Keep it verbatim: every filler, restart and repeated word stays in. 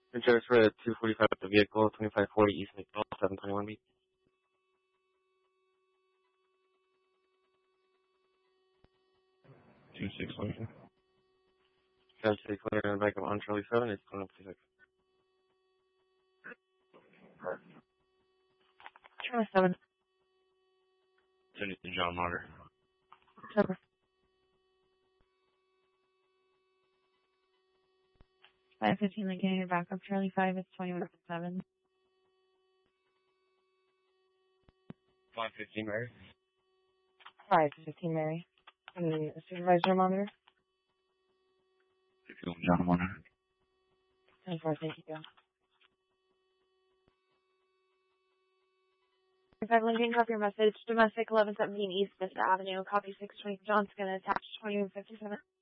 Insurance for the two forty-five with the vehicle, twenty-five forty East McDowell, seven twenty-one B. two six one. seven six one on the back of on Charlie seven, it's going up to six. Charlie seven. Send it to John Motter. September. five fifteen Lincoln, your backup. Charlie five, it's twenty-one seven. five fifteen, Mary. five fifteen, Mary. And then the supervisor monitor. John Motter. twenty-four, thank you. five Lincoln, copy your message. Domestic eleven seventeen East Vista Avenue. Copy six twenty. John's going to attach twenty-one fifty-seven.